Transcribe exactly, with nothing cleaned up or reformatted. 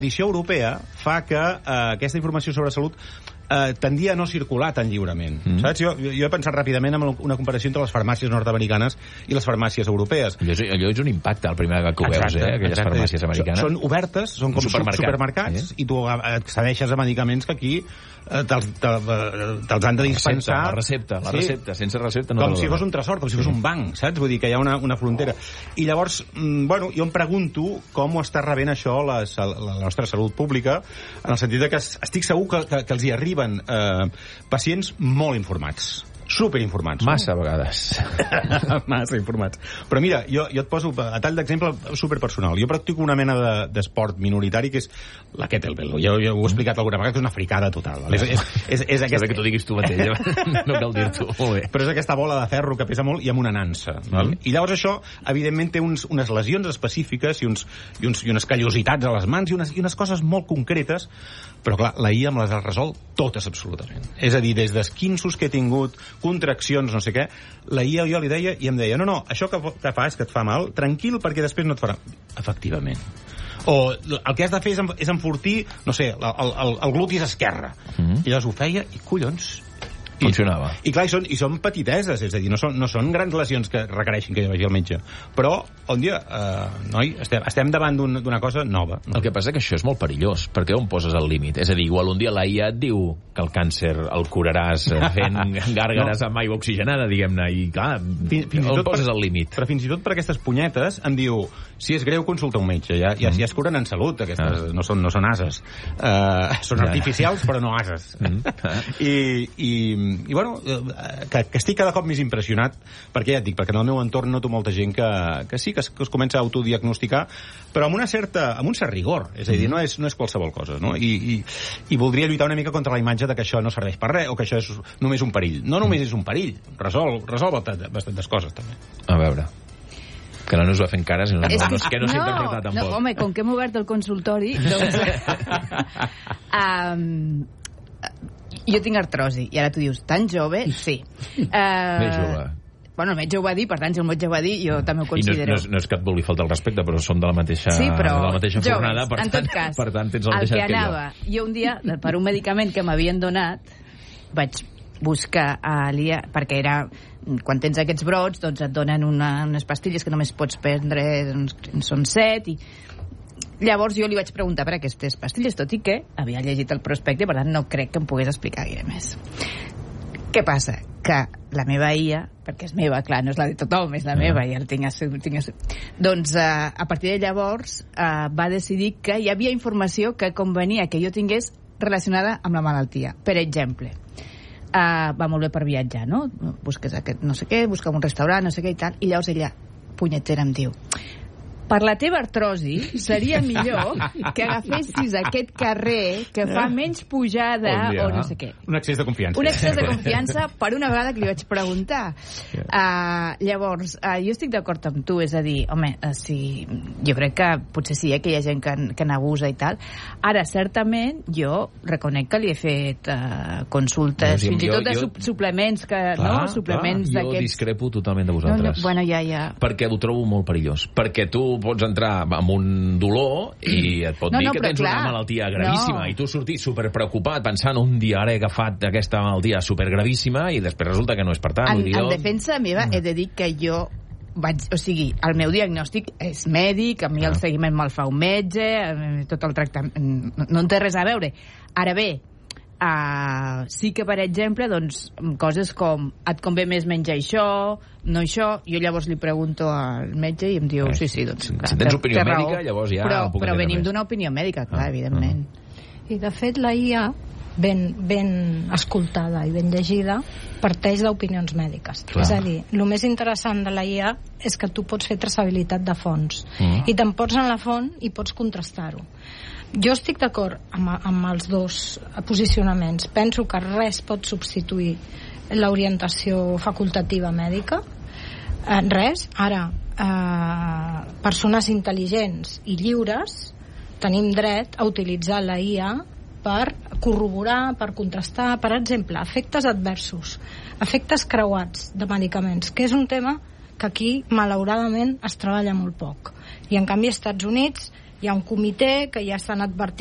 tradició europea fa que eh, aquesta informació sobre salut eh, tendia a no circular tan lliurement. Mm. Saps? Jo, jo he pensat ràpidament en una comparació entre les farmàcies nord-americanes i les farmàcies europees. Allò és, allò és un impacte, el primer que ho veus, eh, aquelles exacte. farmàcies americanes. Són obertes, són com supermercat. supermercats, eh? I tu accedeixes a medicaments que aquí eh, te'ls te, te han de dispensar. La recepta, la sí. recepta, sense recepta no com si fos un tresor, com si fos un banc, saps? Vull dir que hi ha una, una frontera. I llavors, mm, bueno, jo em pregunto com ho està rebent això la, la nostra salut pública, en el sentit de que estic segur que, que, que els hi arriben eh, pacients molt informats, superinformats. Massa no? vegades. Massa informats. Però mira, jo, jo et poso a tall d'exemple superpersonal. Jo practico una mena d'esport de, minoritari que és la kettlebell. Jo, jo ho he explicat alguna vegada, que és una fricada total. És, és, és, és aquesta... que t'ho diguis tu mateix, no cal dir-t'ho. Molt bé. Però és aquesta bola de ferro que pesa molt i amb una nansa. Mm. I llavors això, evidentment, té uns, unes lesions específiques i, uns, i, uns, i unes callositats a les mans i unes, i unes coses molt concretes, però clar, la I A me les ha resolt totes absolutament. És a dir, des d'esquinços que he tingut, contraccions, no sé què, la I A jo li deia i em deia, no, no, això que, que fas, que et fa mal, tranquil, perquè després no et farà. Efectivament. O el que has de fer és, és enfortir, no sé, el, el, el glutis esquerre. Mm-hmm. I llavors ho feia i, collons... I, funcionava. I clar, i són, i són petiteses, és a dir, no són, no són grans lesions que requereixin que jo vagi al metge. Però, on dia, eh, noi, estem, estem davant d'una un, cosa nova. El que passa és que això és molt perillós, perquè on poses el límit? És a dir, igual un dia la I A et diu que el càncer el curaràs fent gàrgares no. amb aigua oxigenada, diguem-ne, i clar, fins, fins on poses per, el límit? Però fins i tot per aquestes punyetes em diu, si és greu, consulta un metge. Ja, ja, mm. ja es curen en salut, aquestes, ah. no, són, no són ases. Uh, són ja. artificials, però no ases. Mm. I, i i bueno, que, que estic cada cop més impressionat, perquè ja et dic, perquè en el meu entorn noto molta gent que, que sí, que es, que es comença a autodiagnosticar, però amb una certa, amb un cert rigor, és a dir, no és, no és qualsevol cosa, no? I, i, i voldria lluitar una mica contra la imatge de que això no serveix per res, o que això és només un perill. No només és un perill, resol, resol bastantes coses, també. A veure... que la Neus va fent cares i no, no, no, que no s'ha no, interpretat tampoc. No, home, com que hem obert el consultori, doncs... um, jo tinc artrosi, i ara tu dius, tan jove? Sí. Uh, Més jove. Bueno, el metge ho va dir, per tant, si el metge ho va dir, jo també ho considero. I no, no, és, no és que et vulgui faltar el respecte, però són de la mateixa, sí, però de la mateixa joves, fornada, per en tant, tot cas, per tant tens el mateix que anava, jo. Jo un dia, per un medicament que m'havien donat, vaig buscar a l'I A, perquè era, quan tens aquests brots, doncs et donen una, unes pastilles que només pots prendre, doncs, són set, i llavors jo li vaig preguntar per aquestes pastilles, tot i que havia llegit el prospecte, per tant no crec que em pogués explicar gaire més. Què passa? Que la meva I A, perquè és meva, clar, no és la de tothom, és la yeah. meva, ja el tinc a... Tinc a doncs eh, a partir de llavors eh, va decidir que hi havia informació que convenia que jo tingués relacionada amb la malaltia. Per exemple, Uh, va molt bé per viatjar, no? Busques aquest no sé què, busca un restaurant, no sé què i tal, i llavors ella, punyetera, em diu, per la teva artrosi seria millor que agafessis aquest carrer que fa menys pujada o no sé què. Un excés de confiança. Un excés de confiança per una vegada que li vaig preguntar. Uh, llavors, uh, jo estic d'acord amb tu, és a dir, home, uh, si, jo crec que potser sí, eh, que hi ha gent que, que n'abusa i tal. Ara, certament, jo reconec que li he fet uh, consultes, no, fins i tot de jo, suplements, que, clar, no? Suplements clar, jo discrepo totalment de vosaltres. No, no, bueno, ja, ja. Perquè ho trobo molt perillós. Perquè tu pots entrar amb un dolor i et pot no, dir no, que tens clar, una malaltia gravíssima no. I tu sortir superpreocupat pensant un dia ara he agafat aquesta malaltia supergravíssima i després resulta que no és per tant. En, dir, en defensa meva he de dir que jo vaig, o sigui, el meu diagnòstic és mèdic, a mi el seguiment me'l fa un metge, tot el tractament no, no en té res a veure. Ara bé, Uh, sí que, per exemple, doncs, coses com et convé més menjar això, no això, jo llavors li pregunto al metge i em diu, eh, sí, sí, doncs... Clar, si tens opinió mèdica, raó. Llavors ja... Però, però venim d'una opinió mèdica, clar, ah, evidentment. Ah. I, de fet, la I A, ben, ben escoltada i ben llegida, parteix d'opinions mèdiques. Clar. És a dir, el més interessant de la I A és que tu pots fer traçabilitat de fonts. Mm. I te'n pots en la font i pots contrastar-ho. Jo estic d'acord amb, amb els dos posicionaments. Penso que res pot substituir l'orientació facultativa mèdica. Eh, res. Ara, eh, persones intel·ligents i lliures tenim dret a utilitzar la I A per corroborar, per contrastar, per exemple, efectes adversos, efectes creuats de medicaments, que és un tema que aquí, malauradament, es treballa molt poc. I, en canvi, als Estats Units hi ha un comitè que ja estan advertint